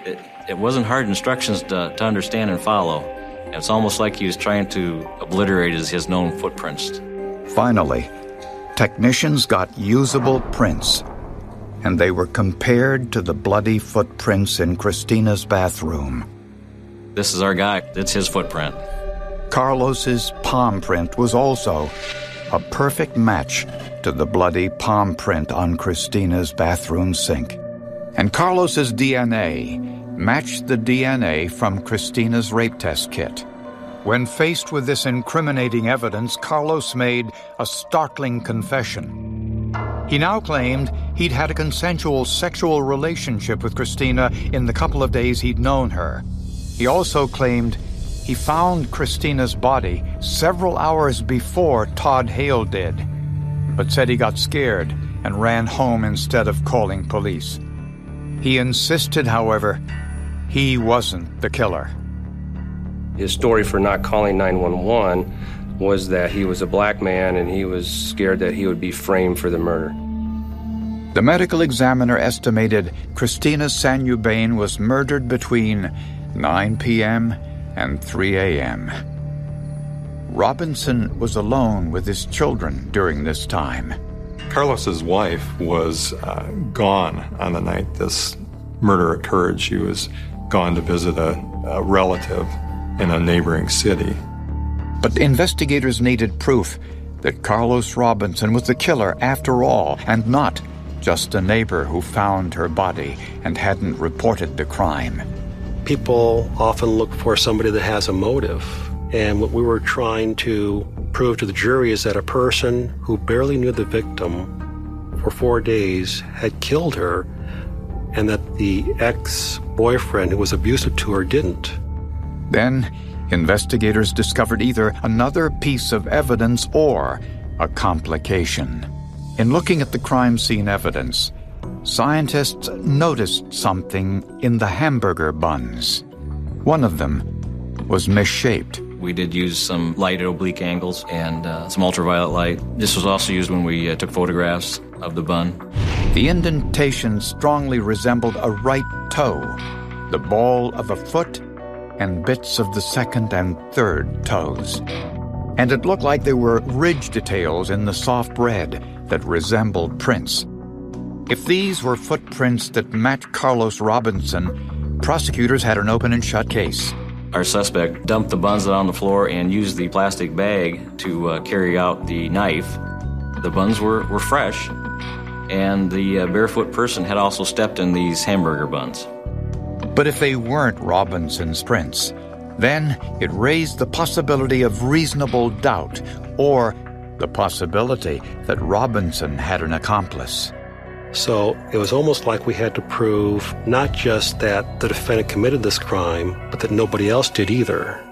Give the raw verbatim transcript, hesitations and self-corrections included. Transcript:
It, it wasn't hard instructions to, to understand and follow. It's almost like he was trying to obliterate his, his known footprints. Finally, technicians got usable prints, and they were compared to the bloody footprints in Christina's bathroom. This is our guy. It's his footprint. Carlos's palm print was also a perfect match to the bloody palm print on Christina's bathroom sink. And Carlos's D N A matched the D N A from Christina's rape test kit. When faced with this incriminating evidence, Carlos made a startling confession. He now claimed he'd had a consensual sexual relationship with Christina in the couple of days he'd known her. He also claimed he found Christina's body several hours before Todd Hale did, but said he got scared and ran home instead of calling police. He insisted, however, he wasn't the killer. His story for not calling nine one one was that he was a black man and he was scared that he would be framed for the murder. The medical examiner estimated Christina Sanubane was murdered between nine p.m. and three a.m. Robinson was alone with his children during this time. Carlos's wife was uh, gone on the night this murder occurred. She was gone to visit a, a relative in a neighboring city. But investigators needed proof that Carlos Robinson was the killer after all, and not just a neighbor who found her body and hadn't reported the crime. People often look for somebody that has a motive, and what we were trying to prove to the jury is that a person who barely knew the victim for four days had killed her, and that the ex-boyfriend who was abusive to her didn't. Then, investigators discovered either another piece of evidence or a complication. In looking at the crime scene evidence, scientists noticed something in the hamburger buns. One of them was misshaped. We did use some light at oblique angles and uh, some ultraviolet light. This was also used when we uh, took photographs of the bun. The indentation strongly resembled a right toe, the ball of a foot, and bits of the second and third toes. And it looked like there were ridge details in the soft red that resembled prints. If these were footprints that matched Carlos Robinson, prosecutors had an open and shut case. Our suspect dumped the buns on the floor and used the plastic bag to uh, carry out the knife. The buns were, were fresh, and the uh, barefoot person had also stepped in these hamburger buns. But if they weren't Robinson's prints, then it raised the possibility of reasonable doubt, or the possibility that Robinson had an accomplice. So it was almost like we had to prove not just that the defendant committed this crime, but that nobody else did either.